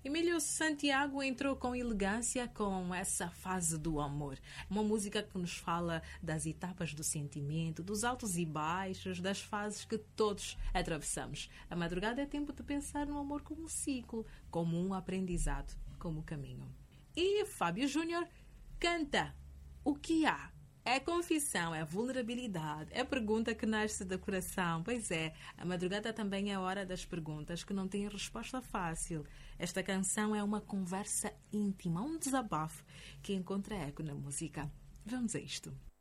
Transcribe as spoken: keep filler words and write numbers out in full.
Emílio Santiago entrou com elegância com essa fase do amor. Uma música que nos fala das etapas do sentimento, dos altos e baixos, das fases que todos atravessamos. A madrugada é tempo de pensar no amor como um ciclo, como um aprendizado, como um caminho. E Fábio Júnior canta O que há? É confissão, é vulnerabilidade, é pergunta que nasce do coração. Pois é, a madrugada também é a hora das perguntas que não têm resposta fácil. Esta canção é uma conversa íntima, um desabafo que encontra eco na música. Vamos a isto.